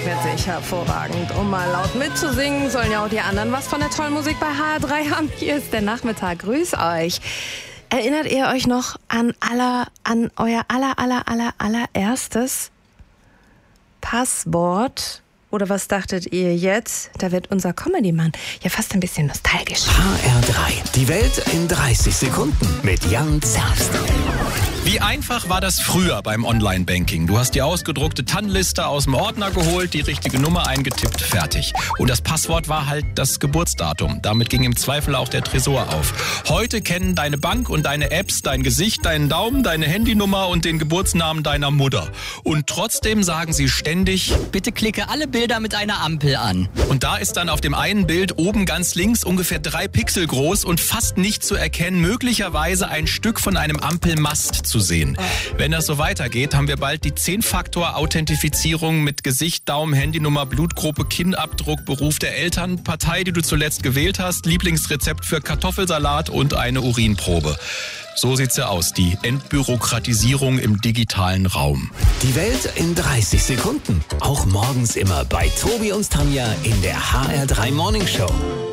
eignet sich hervorragend. Um mal laut mitzusingen, sollen ja auch die anderen was von der tollen Musik bei HR3 haben. Hier ist der Nachmittag. Grüß euch. Erinnert ihr euch noch an euer allererstes Passwort? Oder was dachtet ihr jetzt? Da wird unser Comedy-Mann ja fast ein bisschen nostalgisch. HR3, die Welt in 30 Sekunden mit Jan Zerbst. Wie einfach war das früher beim Online-Banking? Du hast die ausgedruckte TAN-Liste aus dem Ordner geholt, die richtige Nummer eingetippt, fertig. Und das Passwort war halt das Geburtsdatum. Damit ging im Zweifel auch der Tresor auf. Heute kennen deine Bank und deine Apps dein Gesicht, deinen Daumen, deine Handynummer und den Geburtsnamen deiner Mutter. Und trotzdem sagen sie ständig: Bitte klicke alle Bilder mit einer Ampel an. Und da ist dann auf dem einen Bild oben ganz links ungefähr 3 Pixel groß und fast nicht zu erkennen, möglicherweise ein Stück von einem Ampelmast zu sehen. Wenn das so weitergeht, haben wir bald die 10-Faktor-Authentifizierung mit Gesicht, Daumen, Handynummer, Blutgruppe, Kinnabdruck, Beruf der Eltern, Partei, die du zuletzt gewählt hast, Lieblingsrezept für Kartoffelsalat und eine Urinprobe. So sieht's ja aus, die Entbürokratisierung im digitalen Raum. Die Welt in 30 Sekunden. Auch morgens immer bei Tobi und Tanja in der HR3 Morning Show.